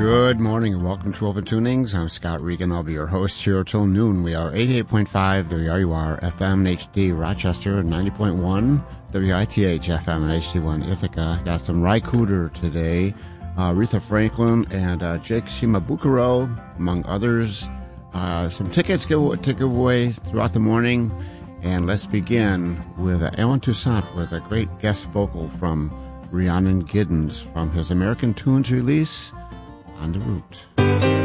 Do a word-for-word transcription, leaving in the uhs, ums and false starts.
Good morning and welcome to Open Tunings. I'm Scott Regan. I'll be your host here till noon. We are eighty-eight point five W R U R F M and H D Rochester, ninety point one W I T H F M and H D one Ithaca. Got some Ry Cooder today, uh, Aretha Franklin and uh, Jake Shimabukuro, among others. Uh, some tickets to give away throughout the morning. And let's begin with uh, Alan Toussaint with a great guest vocal from Rhiannon Giddens from his American Tunes release, On the Route.